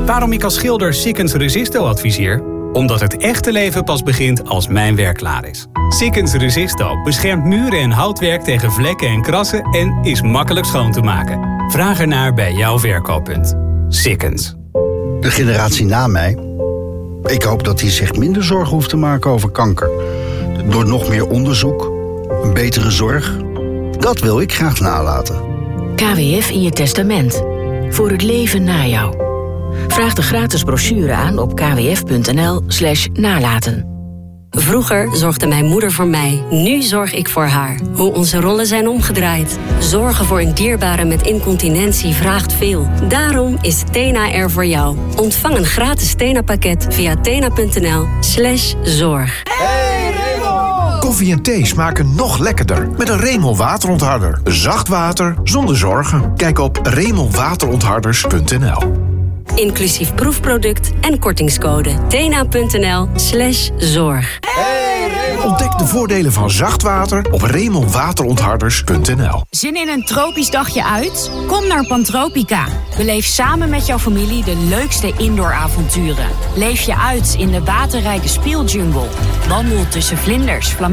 Waarom ik als schilder Sikkens Resisto adviseer? Omdat het echte leven pas begint als mijn werk klaar is. Sikkens Resisto beschermt muren en houtwerk tegen vlekken en krassen en is makkelijk schoon te maken. Vraag ernaar bij jouw verkooppunt. Sikkens. De generatie na mij. Ik hoop dat die zich minder zorgen hoeft te maken over kanker. Door nog meer onderzoek, een betere zorg. Dat wil ik graag nalaten. KWF in je testament. Voor het leven na jou. Vraag de gratis brochure aan op kwf.nl/nalaten. Vroeger zorgde mijn moeder voor mij. Nu zorg ik voor haar. Hoe onze rollen zijn omgedraaid. Zorgen voor een dierbare met incontinentie vraagt veel. Daarom is Tena er voor jou. Ontvang een gratis Tena-pakket via tena.nl/zorg. Koffie en thee smaken nog lekkerder met een Remel waterontharder. Zacht water zonder zorgen. Kijk op remelwaterontharders.nl. Inclusief proefproduct en kortingscode. tena.nl/zorg. Ontdek de voordelen van zacht water op remelwaterontharders.nl. Zin in een tropisch dagje uit? Kom naar Pantropica. Beleef samen met jouw familie de leukste indooravonturen. Leef je uit in de waterrijke speeljungle. Wandel tussen vlinders,